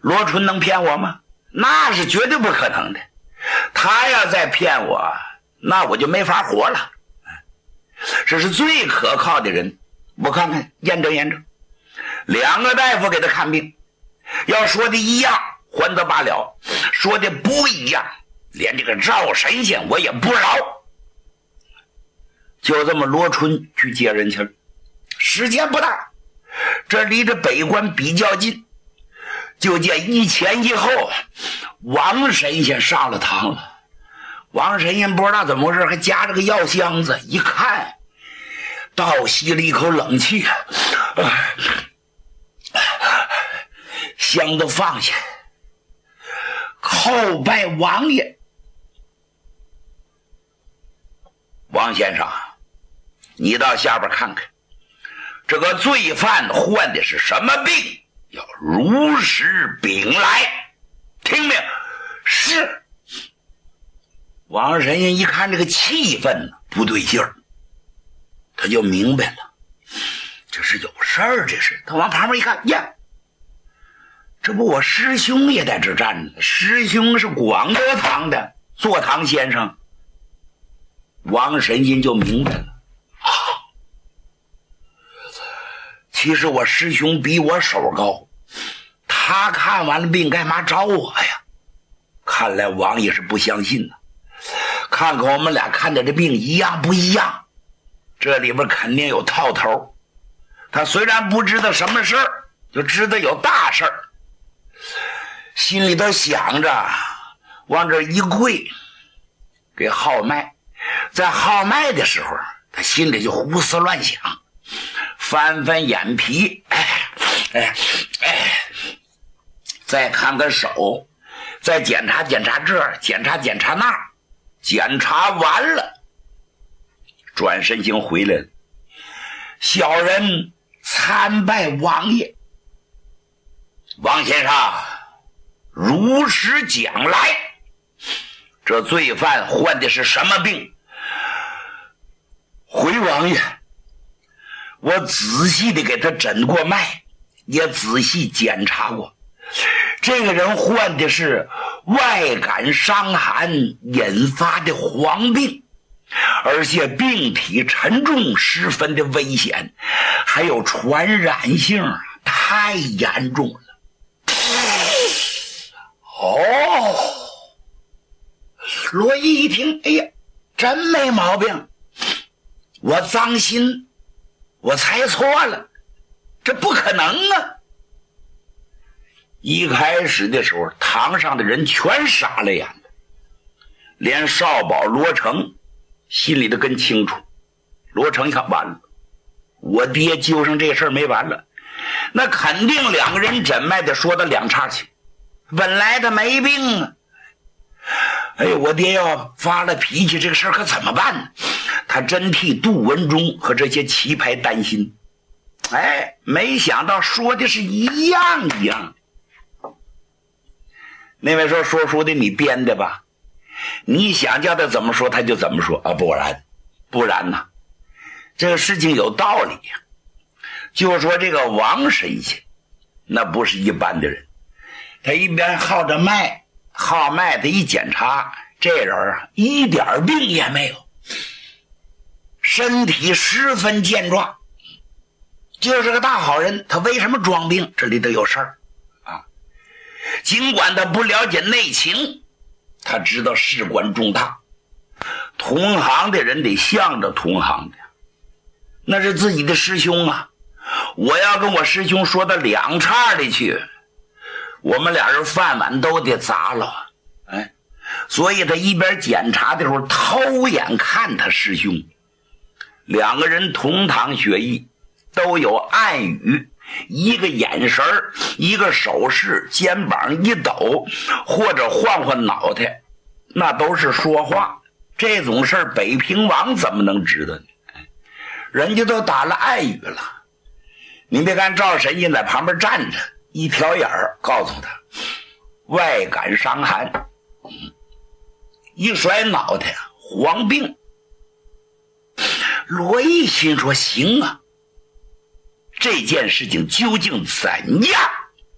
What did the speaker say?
罗春能骗我吗？那是绝对不可能的。他要再骗我，那我就没法活了。这是最可靠的人，我看看验证验证。2个大夫给他看病，要说的一样还则罢了，说的不一样，连这个赵神仙我也不饶。就这么罗春去接人去了，时间不大，这离着北关比较近。就见一前一后，王神仙上了堂了。王神仙不知道怎么回事，还夹着个药箱子，一看倒吸了一口冷气，香都放下，叩拜王爷。王先生，你到下边看看，这个罪犯患的是什么病？要如实禀来。听明？是。王神仙一看这个气氛不对劲儿，他就明白了，这是有事儿。这是他往旁边一看，呀，这不我师兄也在这站着，师兄是广德堂的坐堂先生。王神仙就明白了，其实我师兄比我手高，他看完了病干嘛找我呀？看来王爷是不相信呢。看看我们俩看的这病一样不一样，这里边肯定有套头。他虽然不知道什么事儿，就知道有大事儿，心里头想着往这一跪给号脉。在号脉的时候，他心里就胡思乱想，翻翻眼皮，再看看手，再检查检查这儿，检查检查那儿，检查完了，转身行回来了。小人参拜王爷。王先生，如实讲来，这罪犯患的是什么病？回王爷，我仔细的给他诊过脉，也仔细检查过，这个人患的是外感伤寒引发的黄病，而且病体沉重，十分的危险，还有传染性，太严重了。罗毅一听，哎呀，真没毛病，我脏心，我猜错了，这不可能啊。一开始的时候，堂上的人全傻了眼了，连少保罗成心里都更清楚。罗成一看，完了，我爹揪上这事儿没完了，那肯定2个人诊脉的说到两岔去，本来他没病啊。哎，我爹要发了脾气，这个事儿可怎么办呢？他真替杜文忠和这些棋牌担心。哎，没想到说的是一样一样。那位说书的，你编的吧？你想叫他怎么说他就怎么说啊？不然呢，这个事情有道理呀。就说这个王神仙，那不是一般的人，他一边号着脉，号脉的一检查，这人啊一点病也没有，身体十分健壮，就是个大好人。他为什么装病？这里头有事儿啊！尽管他不了解内情，他知道事关重大，同行的人得向着同行的，那是自己的师兄啊。我要跟我师兄说到两岔里去，我们俩人饭碗都得砸了。哎，所以他一边检查的时候偷眼看他师兄。2个人同堂学艺，都有暗语，一个眼神一个手势，肩膀一抖或者晃晃脑袋，那都是说话。这种事北平王怎么能知道呢？人家都打了暗语了。你别看赵神仙在旁边站着，一瞟眼告诉他外感伤寒，一甩脑袋黄病。罗毅心说，行啊，这件事情究竟怎样